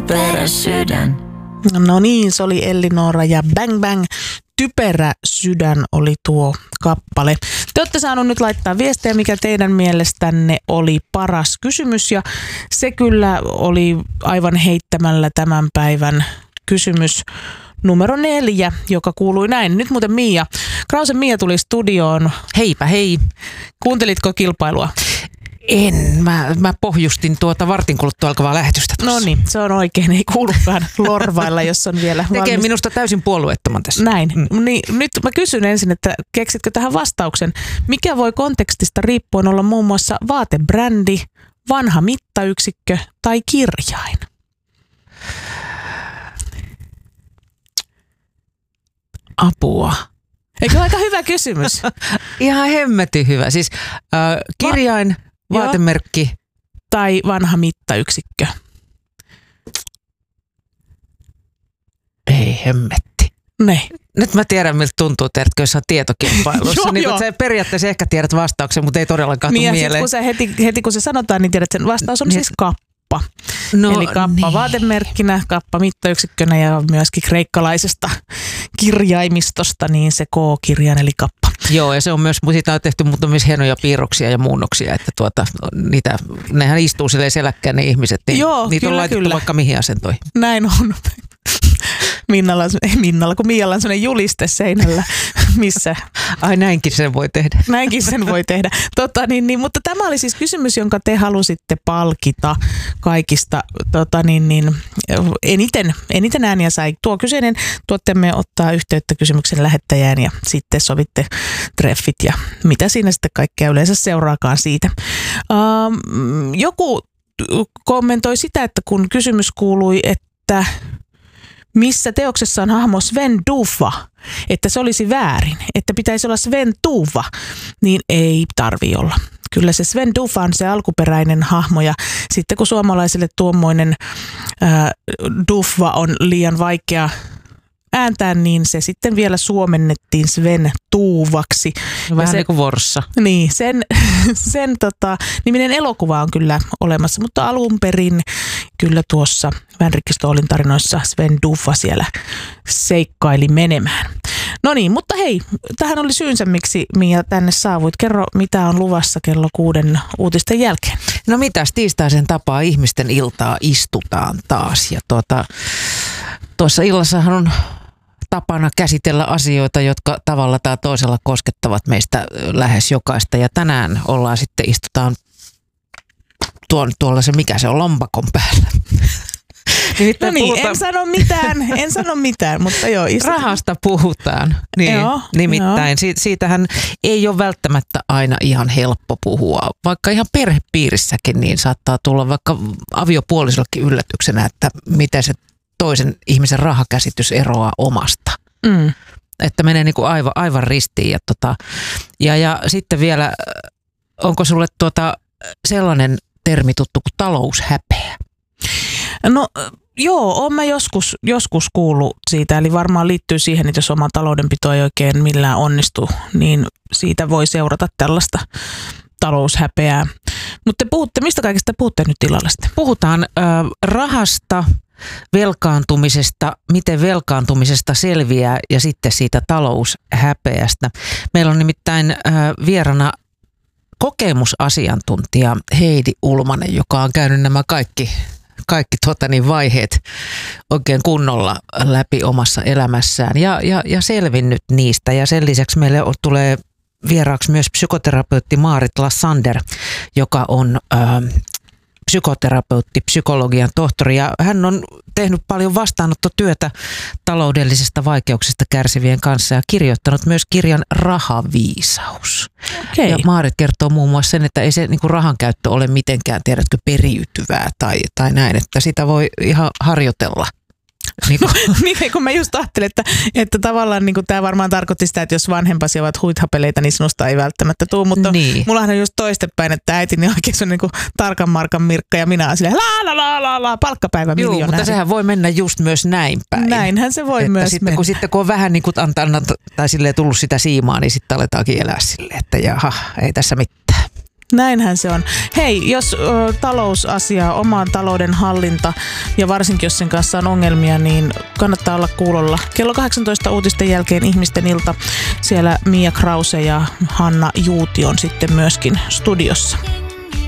typerä sydän. No niin, se oli Ellinora ja Bang Bang. Typerä sydän oli tuo kappale. Te olette saanut nyt laittaa viestejä, mikä teidän mielestänne oli paras kysymys. Ja se kyllä oli aivan heittämällä tämän päivän kysymys numero 4, joka kuului näin. Nyt muuten Mia. Krausen Mia tuli studioon. Heipä hei. Kuuntelitko kilpailua? En. Mä pohjustin vartin kuluttua alkavaa lähetystä tuossa. No niin, se on oikein. Ei kuulukaan lorvailla, jos on vielä Tekee valmis. minusta täysin puolueettoman tässä. Näin. Niin, nyt mä kysyn ensin, että keksitkö tähän vastauksen? Mikä voi kontekstista riippuen olla muun muassa vaatebrändi, vanha mittayksikkö tai kirjain? Apua. Eikö ole aika hyvä kysymys? Ihan hemmetin hyvä. Siis kirjain, vaatemerkki. Tai vanha mittayksikkö? Ei hemmetti. Ne. Nyt mä tiedän, miltä tuntuu, tiedätkö, jos on tietokilpailussa. Joo, niin joo. sä periaatteessa ehkä tiedät vastauksen, mutta ei todellakaan Niin tule ja mieleen. sitten kun se heti kun se sanotaan, niin tiedät, että sen vastaus on siis kappa. No, Eli kappa niin. vaatemerkkinä, kappa mittayksikkönä ja myöskin kreikkalaisesta kirjaimistosta, niin se K-kirjain eli kappa. Joo, ja se on myös, siitä on tehty muutamia hienoja piirroksia ja muunnoksia, että nehän istuu silleen seläkkään ne ihmiset, niin Joo, niitä kyllä, on laitettu kyllä. vaikka mihin asentoihin. Näin on. Kun Mialla on sellainen juliste seinällä, missä Ai näinkin sen voi tehdä. näinkin sen voi tehdä. Mutta tämä oli siis kysymys, jonka te halusitte palkita kaikista eniten ääniä sai. Tuo kyseinen tuotteemme ottaa yhteyttä kysymyksen lähettäjään ja sitten sovitte treffit ja mitä siinä sitten kaikkea yleensä seuraakaan siitä. Joku kommentoi sitä, että kun kysymys kuului, että missä teoksessa on hahmo Sven Duva, että se olisi väärin, että pitäisi olla Sven Tuva, niin ei tarvitse olla. Kyllä se Sven Duva on se alkuperäinen hahmo ja sitten kun suomalaisille tuommoinen Duva on liian vaikea ääntää, niin se sitten vielä suomennettiin Sven Tuuvaksi. Vähän niin kuin Vorssa. Niin, sen niminen elokuva on kyllä olemassa, mutta alun perin kyllä tuossa Vänrikki Stoolin tarinoissa Sven Duva siellä seikkaili menemään. No niin, mutta hei, tähän oli syynsä, miksi Mia tänne saavuit. Kerro, mitä on luvassa kello 6 uutisten jälkeen. No mitäs, tiistaisen tapaa ihmisten iltaa istutaan taas ja tuossa illassahan on tapana käsitellä asioita, jotka tavalla tai toisella koskettavat meistä lähes jokaista. Ja tänään istutaan tuolla se, mikä se on, lompakon päällä. No niin, en sano mitään, mutta joo. Rahasta puhutaan. Niin, joo, nimittäin siitähän ei ole välttämättä aina ihan helppo puhua. Vaikka ihan perhepiirissäkin niin saattaa tulla vaikka aviopuolisollekin yllätyksenä, että miten se toisen ihmisen rahakäsitys eroaa omasta. Mm. Että menee niin kuin aivan ristiin. Ja sitten vielä, onko sulle sellainen termi tuttu kuin taloushäpeä? No joo, oon mä joskus kuullut siitä, eli varmaan liittyy siihen, että jos oma taloudenpito ei oikein millään onnistu, niin siitä voi seurata tällaista taloushäpeää. Mutta mistä kaikesta puhutte nyt illalla sitten? Puhutaan rahasta, velkaantumisesta, miten velkaantumisesta selviää ja sitten siitä taloushäpeästä. Meillä on nimittäin vierana kokemusasiantuntija Heidi Ulmanen, joka on käynyt nämä kaikki vaiheet oikein kunnolla läpi omassa elämässään ja selvinnyt niistä. Ja sen lisäksi meille tulee vieraaksi myös psykoterapeutti Maarit Lassander, joka on psykoterapeutti, psykologian tohtori, ja hän on tehnyt paljon vastaanottotyötä taloudellisista vaikeuksista kärsivien kanssa ja kirjoittanut myös kirjan Rahaviisaus. Okay. Ja Maarit kertoo muun muassa sen, että ei se niin kuin rahan käyttö ole mitenkään, tiedätkö, periytyvää tai näin, että sitä voi ihan harjoitella. Niin, kun mä just ajattelin, että tavallaan niin tämä varmaan tarkoitti sitä, että jos vanhempasi ovat huithapeleita, niin sinusta ei välttämättä tule, mutta niin. Mullahan on just toistepäin, että äitini oikein on niin tarkan markan Mirkka ja minä olen silleen la palkkapäivä miljonääri. Joo, mutta sehän voi mennä just myös näin päin. Näinhän se voi että myös sitten, mennä. kun on vähän niin kuin tai silleen tullut sitä siimaa, niin sitten aletaankin elää silleen, että jaha, ei tässä mitään. Näinhän se on. Hei, jos talousasia, oman talouden hallinta ja varsinkin jos sen kanssa on ongelmia, niin kannattaa olla kuulolla. Kello 18 uutisten jälkeen Ihmisten ilta. Siellä Mia Krause ja Hanna Juuti on sitten myöskin studiossa.